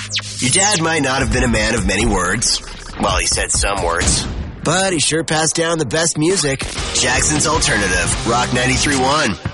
Your dad might not have been a man of many words. Well, he said some words. But he sure passed down the best music. Jackson's Alternative, Rock 93.1.